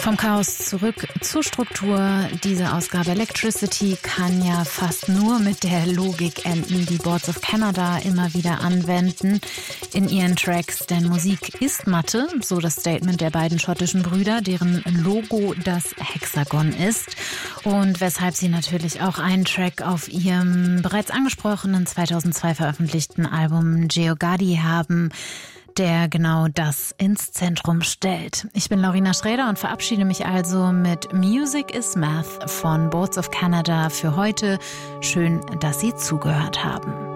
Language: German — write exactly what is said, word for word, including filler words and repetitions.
Vom Chaos zurück zur Struktur. Diese Ausgabe Electricity kann ja fast nur mit der Logik enden, die Boards of Canada immer wieder anwenden in ihren Tracks. Denn Musik ist Mathe, so das Statement der beiden schottischen Brüder, deren Logo das Hexagon ist. Und weshalb sie natürlich auch einen Track auf ihrem bereits angesprochenen zweitausendzwei veröffentlichten Album Geogadi haben, der genau das ins Zentrum stellt. Ich bin Laurina Schräder und verabschiede mich also mit Music is Math von Boards of Canada für heute. Schön, dass Sie zugehört haben.